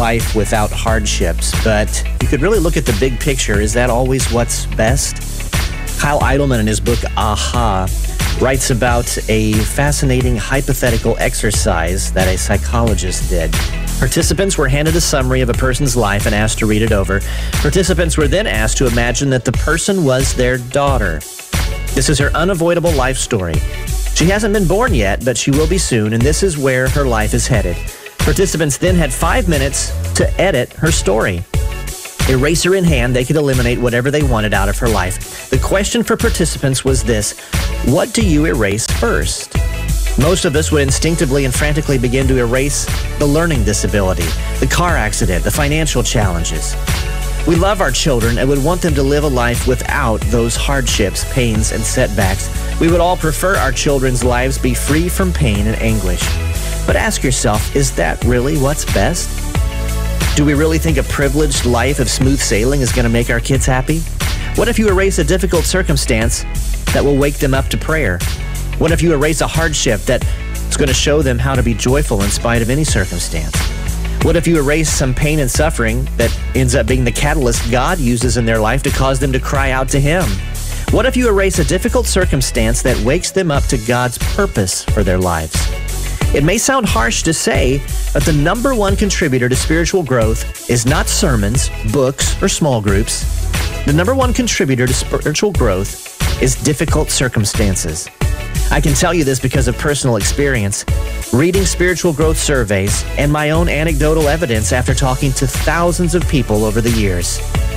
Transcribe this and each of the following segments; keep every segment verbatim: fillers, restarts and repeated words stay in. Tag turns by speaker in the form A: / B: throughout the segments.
A: life without hardships, but you could really look at the big picture. Is that always what's best? Kyle Idleman, in his book, Aha, writes about a fascinating hypothetical exercise that a psychologist did. Participants were handed a summary of a person's life and asked to read it over. Participants were then asked to imagine that the person was their daughter. This is her unavoidable life story. She hasn't been born yet, but she will be soon, and this is where her life is headed. Participants then had five minutes to edit her story. Eraser in hand, they could eliminate whatever they wanted out of her life. The question for participants was this: what do you erase first? Most of us would instinctively and frantically begin to erase the learning disability, the car accident, the financial challenges. We love our children and would want them to live a life without those hardships, pains, and setbacks. We would all prefer our children's lives be free from pain and anguish. But ask yourself, is that really what's best? Do we really think a privileged life of smooth sailing is going to make our kids happy? What if you erase a difficult circumstance that will wake them up to prayer? What if you erase a hardship that's going to show them how to be joyful in spite of any circumstance? What if you erase some pain and suffering that ends up being the catalyst God uses in their life to cause them to cry out to Him? What if you erase a difficult circumstance that wakes them up to God's purpose for their lives? It may sound harsh to say, but the number one contributor to spiritual growth is not sermons, books, or small groups. The number one contributor to spiritual growth is difficult circumstances. I can tell you this because of personal experience, reading spiritual growth surveys, and my own anecdotal evidence after talking to thousands of people over the years.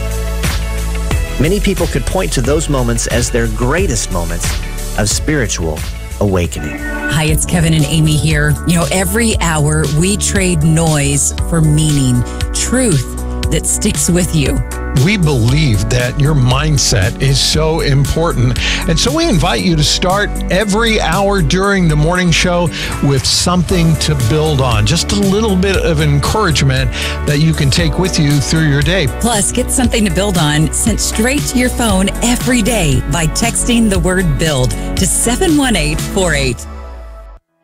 A: Many people could point to those moments as their greatest moments of spiritual awakening.
B: Hi, it's Kevin and Amy here. You know, every hour we trade noise for meaning, truth that sticks with you.
C: We believe that your mindset is so important. And so we invite you to start every hour during the morning show with something to build on. Just a little bit of encouragement that you can take with you through your day.
B: Plus, get something to build on sent straight to your phone every day by texting the word BUILD to seven one eight four eight.